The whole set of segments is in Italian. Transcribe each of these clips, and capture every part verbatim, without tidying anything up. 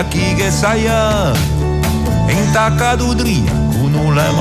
Chi che sai in taccadudria con un le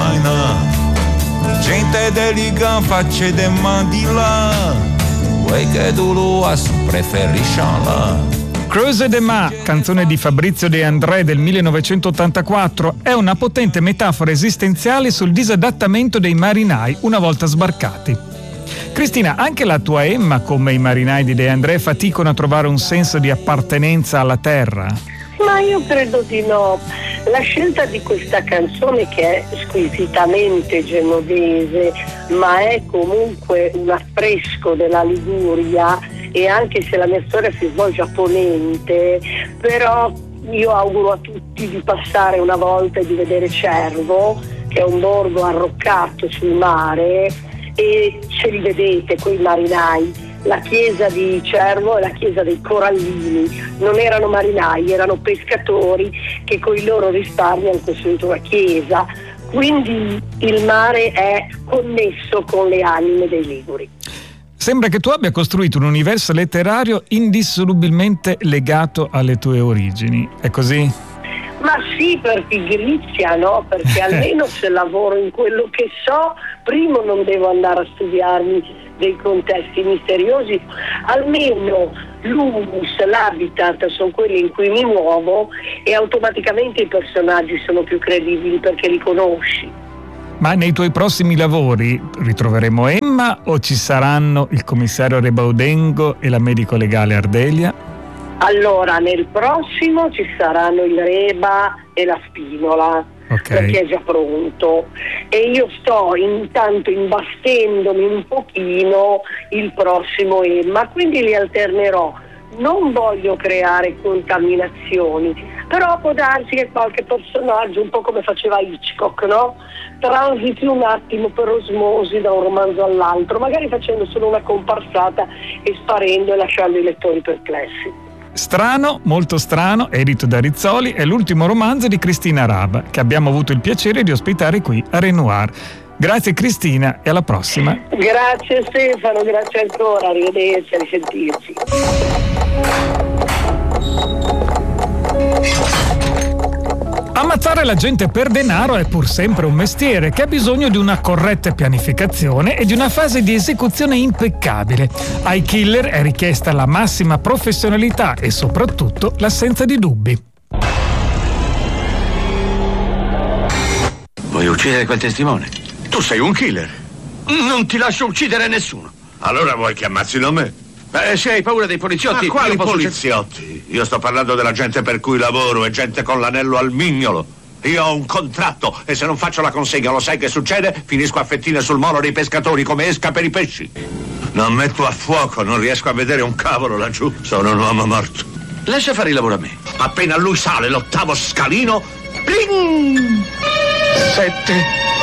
maina gente delicata facce de mandila vuoi che tu lo preferisci là. Creuse de Ma, canzone di Fabrizio De André del millenovecentottantaquattro, è una potente metafora esistenziale sul disadattamento dei marinai una volta sbarcati. Cristina, anche la tua Emma, come i marinai di De André, faticano a trovare un senso di appartenenza alla terra? Ma io credo di no. La scelta di questa canzone, che è squisitamente genovese, ma è comunque un affresco della Liguria, e anche se la mia storia si svolge a Ponente, però io auguro a tutti di passare una volta e di vedere Cervo, che è un borgo arroccato sul mare, e ce li vedete quei marinai. La chiesa di Cervo è la chiesa dei Corallini, non erano marinai, erano pescatori che con i loro risparmi hanno costruito la chiesa, quindi il mare è connesso con le anime dei liguri. Sembra che tu abbia costruito un universo letterario indissolubilmente legato alle tue origini, è così? Ma sì, per pigrizia, no? Perché almeno se lavoro in quello che so, primo non devo andare a studiarmi dei contesti misteriosi, almeno l'humus, l'habitat sono quelli in cui mi muovo e automaticamente i personaggi sono più credibili perché li conosci. Ma nei tuoi prossimi lavori ritroveremo Emma o ci saranno il commissario Rebaudengo e la medico legale Ardelia? Allora, nel prossimo ci saranno il Reba e la Spinola, okay, perché è già pronto. E io sto intanto imbastendomi un pochino il prossimo Emma, quindi li alternerò. Non voglio creare contaminazioni, però può darsi che qualche personaggio, un po' come faceva Hitchcock, no? Transiti un attimo per osmosi da un romanzo all'altro, magari facendo solo una comparsata e sparendo e lasciando i lettori perplessi. Strano, molto strano, edito da Rizzoli, è l'ultimo romanzo di Cristina Raba, che abbiamo avuto il piacere di ospitare qui a Renoir. Grazie Cristina e alla prossima. Grazie Stefano, grazie ancora, arrivederci, a risentirci. Ammazzare la gente per denaro è pur sempre un mestiere che ha bisogno di una corretta pianificazione e di una fase di esecuzione impeccabile. Ai killer è richiesta la massima professionalità e soprattutto l'assenza di dubbi. Vuoi uccidere quel testimone? Tu sei un killer. Non ti lascio uccidere nessuno. Allora vuoi che ammazzino me? Eh, se hai paura dei poliziotti... Ma quali posso poliziotti? Io sto parlando della gente per cui lavoro e gente con l'anello al mignolo. Io ho un contratto e se non faccio la consegna, lo sai che succede? Finisco a fettine sul molo dei pescatori come esca per i pesci. Non metto a fuoco, non riesco a vedere un cavolo laggiù. Sono un uomo morto. Lascia fare il lavoro a me. Appena lui sale l'ottavo scalino... Pling! Sette...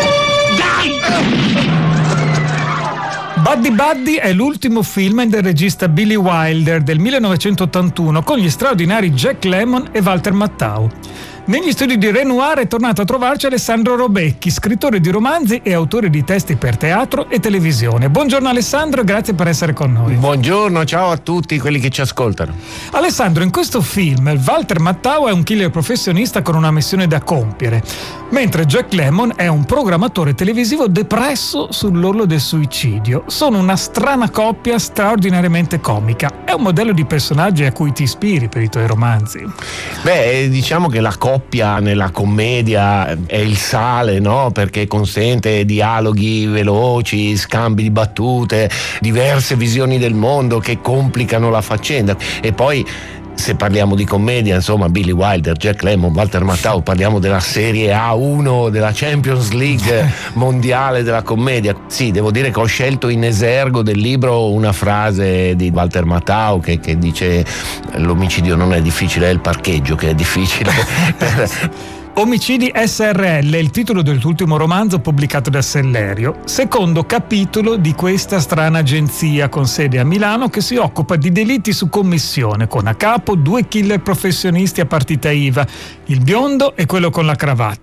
Dai! Buddy Buddy è l'ultimo film del regista Billy Wilder del millenovecentottantuno con gli straordinari Jack Lemmon e Walter Matthau. Negli studi di Renoir è tornato a trovarci Alessandro Robecchi, scrittore di romanzi e autore di testi per teatro e televisione. Buongiorno Alessandro e grazie per essere con noi. Buongiorno, ciao a tutti quelli che ci ascoltano. Alessandro, in questo film Walter Matthau è un killer professionista con una missione da compiere, mentre Jack Lemmon è un programmatore televisivo depresso sull'orlo del suicidio. Sono una strana coppia straordinariamente comica. È un modello di personaggi a cui ti ispiri per i tuoi romanzi? Beh, diciamo che la coppia nella commedia è il sale, no? Perché consente dialoghi veloci, scambi di battute, diverse visioni del mondo che complicano la faccenda. E poi, se parliamo di commedia, insomma, Billy Wilder, Jack Lemmon, Walter Matthau, parliamo della Serie A uno, della Champions League mondiale della commedia. Sì, devo dire che ho scelto in esergo del libro una frase di Walter Matthau che, che dice: l'omicidio non è difficile, è il parcheggio che è difficile. per... Omicidi S R L è il titolo del tuo ultimo romanzo pubblicato da Sellerio, secondo capitolo di questa strana agenzia con sede a Milano che si occupa di delitti su commissione, con a capo due killer professionisti a partita I V A, il biondo e quello con la cravatta.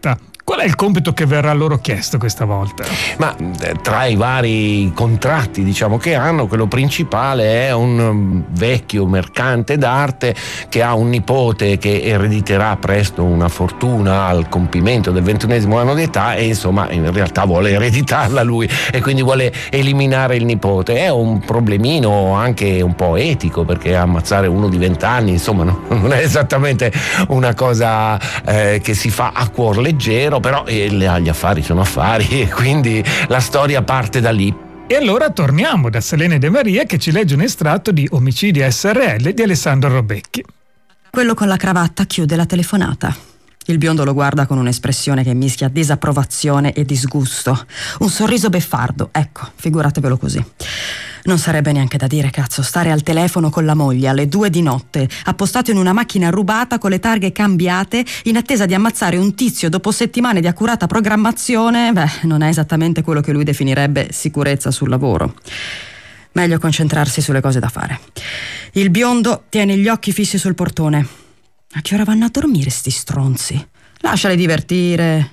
Qual è il compito che verrà loro chiesto questa volta? Ma tra i vari contratti, diciamo, che hanno, quello principale è un vecchio mercante d'arte che ha un nipote che erediterà presto una fortuna al compimento del ventunesimo anno d'età e insomma in realtà vuole ereditarla lui e quindi vuole eliminare il nipote. È un problemino anche un po' etico, perché ammazzare uno di vent'anni insomma non è esattamente una cosa eh, che si fa a cuor leggero, però eh, gli affari sono affari e quindi la storia parte da lì. E allora torniamo da Selene De Maria che ci legge un estratto di Omicidi S R L di Alessandro Robecchi. Quello con la cravatta chiude la telefonata. Il biondo lo guarda con un'espressione che mischia disapprovazione e disgusto. Un sorriso beffardo, ecco, figuratevelo così. Non sarebbe neanche da dire, cazzo, stare al telefono con la moglie alle due di notte, appostato in una macchina rubata con le targhe cambiate, in attesa di ammazzare un tizio dopo settimane di accurata programmazione. Beh, non è esattamente quello che lui definirebbe sicurezza sul lavoro. Meglio concentrarsi sulle cose da fare. Il biondo tiene gli occhi fissi sul portone. A che ora vanno a dormire sti stronzi? Lasciali divertire.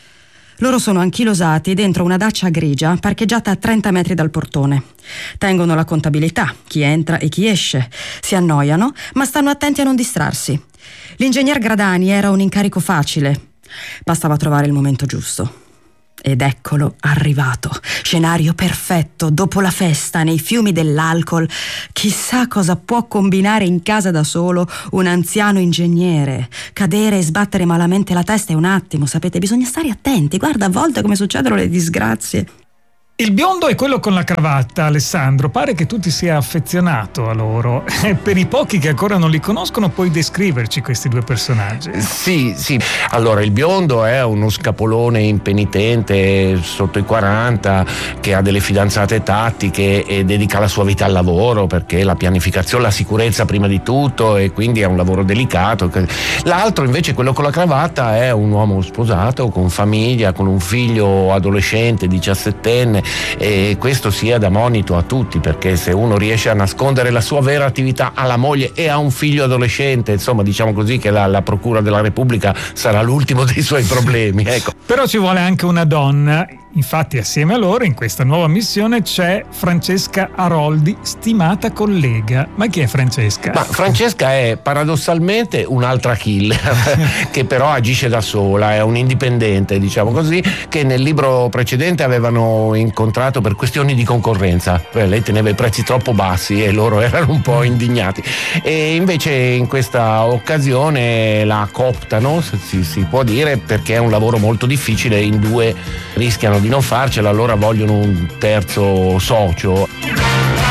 Loro sono anchilosati dentro una Dacia grigia parcheggiata a trenta metri dal portone. Tengono la contabilità, chi entra e chi esce. Si annoiano, ma stanno attenti a non distrarsi. L'ingegner Gradani era un incarico facile. Bastava trovare il momento giusto. Ed eccolo arrivato, scenario perfetto, dopo la festa, nei fiumi dell'alcol. Chissà cosa può combinare in casa da solo un anziano ingegnere. Cadere e sbattere malamente la testa è un attimo, sapete, bisogna stare attenti. Guarda, a volte come succedono le disgrazie. Il biondo è quello con la cravatta, Alessandro. Pare che tu ti sia affezionato a loro. Per i pochi che ancora non li conoscono, puoi descriverci questi due personaggi? Sì, sì. Allora, il biondo è uno scapolone impenitente sotto i quaranta che ha delle fidanzate tattiche e dedica la sua vita al lavoro, perché la pianificazione, la sicurezza prima di tutto, e quindi è un lavoro delicato. L'altro invece, quello con la cravatta, è un uomo sposato, con famiglia, con un figlio adolescente, diciassettenne, e questo sia da monito a tutti, perché se uno riesce a nascondere la sua vera attività alla moglie e a un figlio adolescente, insomma, diciamo così che la, la Procura della Repubblica sarà l'ultimo dei suoi problemi, ecco. Però ci vuole anche una donna. Infatti assieme a loro in questa nuova missione c'è Francesca Aroldi, stimata collega. Ma chi è Francesca? Ma Francesca è paradossalmente un'altra killer che però agisce da sola, è un indipendente, diciamo così, che nel libro precedente avevano incontrato per questioni di concorrenza. Lei teneva i prezzi troppo bassi e loro erano un po' indignati, e invece in questa occasione la cooptano, si, si può dire, perché è un lavoro molto difficile, in due rischiano di non farcela, allora vogliono un terzo socio.